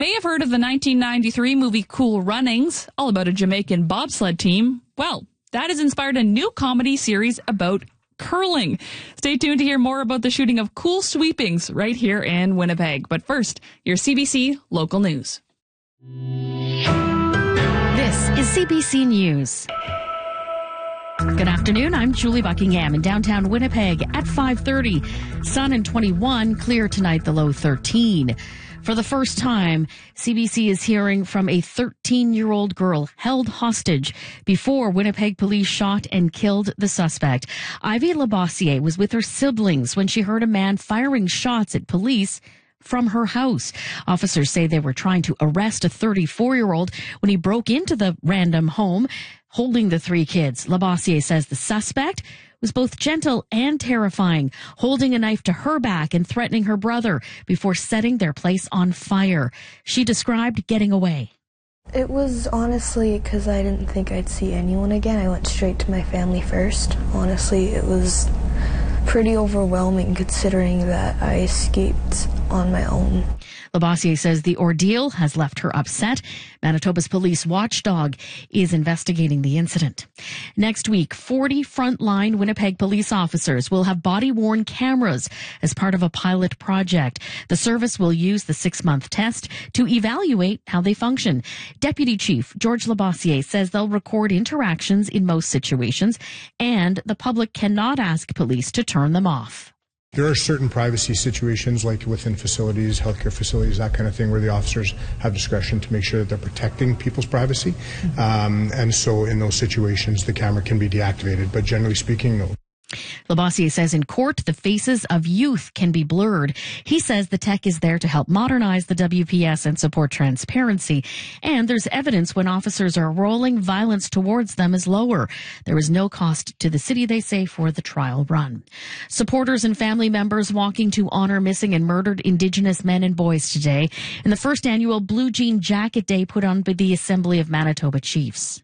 May have heard of the 1993 movie Cool Runnings, all about a Jamaican bobsled team. Well, that has inspired a new comedy series about curling. Stay tuned to hear more about the shooting of Cool Sweepings right here in Winnipeg. But first, your CBC local news. This is CBC News. Good afternoon. I'm Julie Buckingham in downtown Winnipeg at 5:30. Sun and 21, clear tonight, the low 13. For the first time, CBC is hearing from a 13-year-old girl held hostage before Winnipeg police shot and killed the suspect. Ivy Labossiere was with her siblings when she heard a man firing shots at police from her house. Officers say they were trying to arrest a 34-year-old when he broke into the random home holding the three kids. Labossiere says the suspect was both gentle and terrifying, holding a knife to her back and threatening her brother before setting their place on fire. She described getting away. It was honestly because I didn't think I'd see anyone again. I went straight to my family first. Honestly, it was pretty overwhelming considering that I escaped on my own. Labossiere says the ordeal has left her upset. Manitoba's police watchdog is investigating the incident. Next week, 40 frontline Winnipeg police officers will have body-worn cameras as part of a pilot project. The service will use the 6-month test to evaluate how they function. Deputy Chief George Labossiere says they'll record interactions in most situations, and the public cannot ask police to turn them off. There are certain privacy situations, like within facilities, healthcare facilities, that kind of thing, where the officers have discretion to make sure that they're protecting people's privacy. And so in those situations, the camera can be deactivated. But generally speaking, no. Labossiere says in court, the faces of youth can be blurred. He says the tech is there to help modernize the WPS and support transparency. And there's evidence when officers are rolling, violence towards them is lower. There is no cost to the city, they say, for the trial run. Supporters and family members walking to honor missing and murdered Indigenous men and boys today in the first annual Blue Jean Jacket Day put on by the Assembly of Manitoba Chiefs.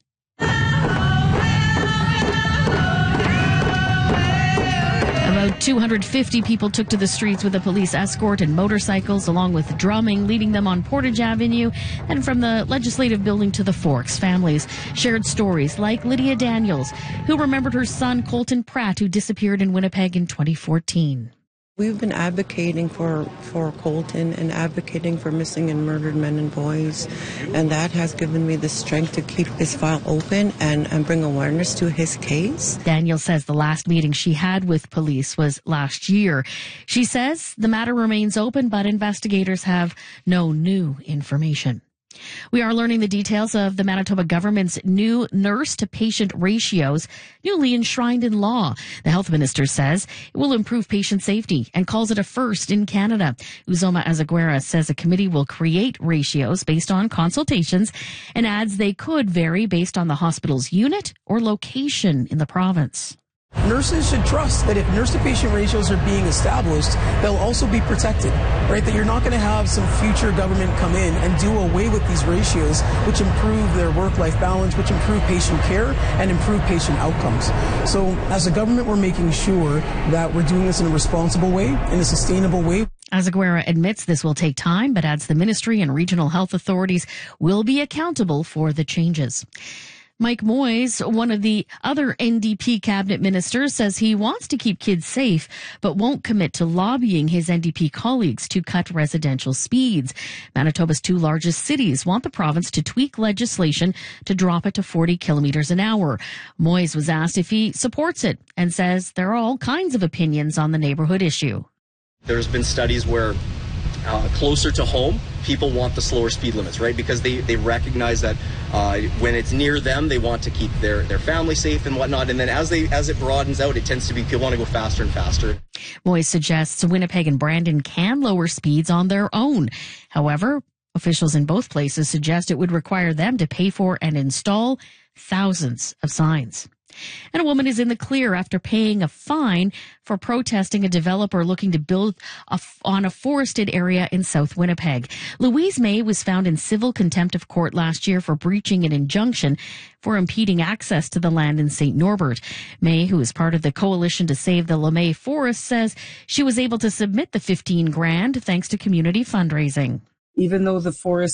About 250 people took to the streets with a police escort and motorcycles, along with drumming, leading them on Portage Avenue and from the Legislative Building to the Forks. Families shared stories like Lydia Daniels, who remembered her son Colton Pratt, who disappeared in Winnipeg in 2014. We've been advocating for Colton and advocating for missing and murdered men and boys, and that has given me the strength to keep this file open and bring awareness to his case. Daniel says the last meeting she had with police was last year. She says the matter remains open, but investigators have no new information. We are learning the details of the Manitoba government's new nurse-to-patient ratios, newly enshrined in law. The health minister says it will improve patient safety and calls it a first in Canada. Uzoma Azaguera says a committee will create ratios based on consultations and adds they could vary based on the hospital's unit or location in the province. Nurses should trust that if nurse-to-patient ratios are being established, they'll also be protected, right? That you're not going to have some future government come in and do away with these ratios, which improve their work-life balance, which improve patient care and improve patient outcomes. So as a government, we're making sure that we're doing this in a responsible way, in a sustainable way. Azaguera admits this will take time, but adds the ministry and regional health authorities will be accountable for the changes. Mike Moyes, one of the other NDP cabinet ministers, says he wants to keep kids safe, but won't commit to lobbying his NDP colleagues to cut residential speeds. Manitoba's two largest cities want the province to tweak legislation to drop it to 40 kilometers an hour. Moyes was asked if he supports it and says there are all kinds of opinions on the neighborhood issue. There's been studies where closer to home, people want the slower speed limits, right? Because they recognize that when it's near them, they want to keep their family safe and whatnot. And then as it broadens out, it tends to be people want to go faster and faster. Moyes suggests Winnipeg and Brandon can lower speeds on their own. However, officials in both places suggest it would require them to pay for and install thousands of signs. And a woman is in the clear after paying a fine for protesting a developer looking to build on a forested area in South Winnipeg. Louise May was found in civil contempt of court last year for breaching an injunction for impeding access to the land in St. Norbert. May, who is part of the Coalition to Save the LeMay Forest, says she was able to submit the $15,000 thanks to community fundraising. Even though the forest